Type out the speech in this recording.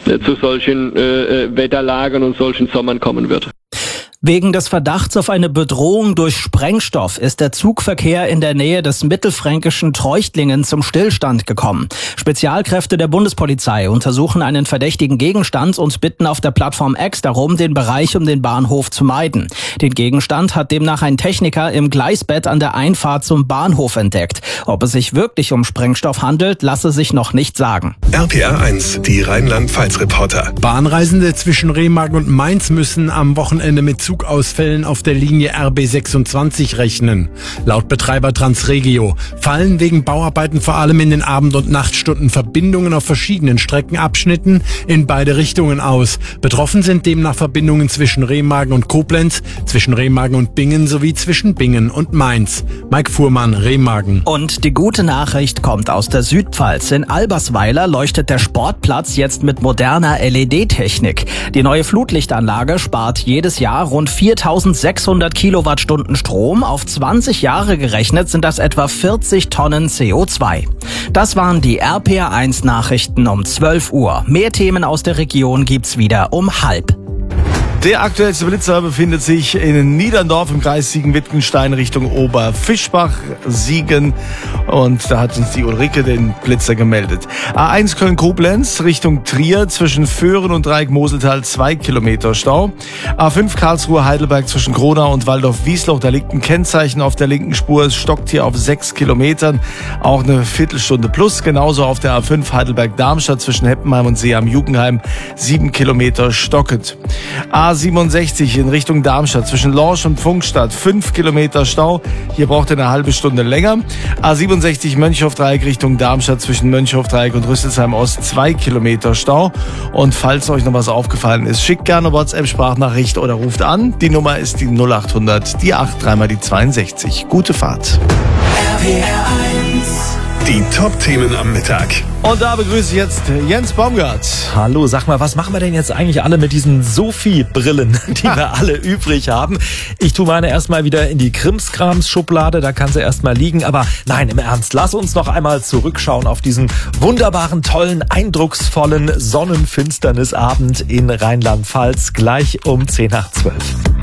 zu solchen Wetterlagen und solchen Sommern kommen wird. Wegen des Verdachts auf eine Bedrohung durch Sprengstoff ist der Zugverkehr in der Nähe des mittelfränkischen Treuchtlingen zum Stillstand gekommen. Spezialkräfte der Bundespolizei untersuchen einen verdächtigen Gegenstand und bitten auf der Plattform X darum, den Bereich um den Bahnhof zu meiden. Den Gegenstand hat demnach ein Techniker im Gleisbett an der Einfahrt zum Bahnhof entdeckt. Ob es sich wirklich um Sprengstoff handelt, lasse sich noch nicht sagen. RPR 1, die Rheinland-Pfalz-Reporter. Bahnreisende zwischen Remagen und Mainz müssen am Wochenende mit Zugausfällen auf der Linie RB 26 rechnen. Laut Betreiber Transregio fallen wegen Bauarbeiten vor allem in den Abend- und Nachtstunden Verbindungen auf verschiedenen Streckenabschnitten in beide Richtungen aus. Betroffen sind demnach Verbindungen zwischen Remagen und Koblenz, zwischen Remagen und Bingen sowie zwischen Bingen und Mainz. Mike Fuhrmann, Remagen. Und die gute Nachricht kommt aus der Südpfalz. In Albersweiler leuchtet der Sportplatz jetzt mit moderner LED-Technik. Die neue Flutlichtanlage spart jedes Jahr rund 4.600 Kilowattstunden Strom. Auf 20 Jahre gerechnet sind das etwa 40 Tonnen CO2. Das waren die RPR 1 Nachrichten um 12 Uhr. Mehr Themen aus der Region gibt's wieder um 12:30. Der aktuellste Blitzer befindet sich in Niederndorf im Kreis Siegen-Wittgenstein Richtung Oberfischbach, Siegen. Und da hat uns die Ulrike den Blitzer gemeldet. A1 Köln-Koblenz Richtung Trier zwischen Föhren und Dreieck-Moseltal 2 Kilometer Stau. A5 Karlsruhe-Heidelberg zwischen Kronau und Waldorf-Wiesloch. Da liegt ein Kennzeichen auf der linken Spur. Es stockt hier auf 6 Kilometern. Auch eine Viertelstunde plus. Genauso auf der A5 Heidelberg-Darmstadt zwischen Heppenheim und See am Jugenheim 7 Kilometer stockend. A67 in Richtung Darmstadt zwischen Lorsch und Pfungstadt 5 Kilometer Stau. Hier braucht ihr eine halbe Stunde länger. A67 Mönchhof-Dreieck Richtung Darmstadt zwischen Mönchhof-Dreieck und Rüsselsheim Ost 2 Kilometer Stau. Und falls euch noch was aufgefallen ist, schickt gerne WhatsApp-Sprachnachricht oder ruft an. Die Nummer ist die 0800, die 8, dreimal die 62. Gute Fahrt. Die Top-Themen am Mittag. Und da begrüße ich jetzt Jens Baumgart. Hallo, sag mal, was machen wir denn jetzt eigentlich alle mit diesen Sophie-Brillen, die wir alle übrig haben? Ich tue meine erstmal wieder in die Krimskrams-Schublade, da kann sie erstmal liegen. Aber nein, im Ernst, lass uns noch einmal zurückschauen auf diesen wunderbaren, tollen, eindrucksvollen Sonnenfinsternisabend in Rheinland-Pfalz, gleich um 10 nach 12.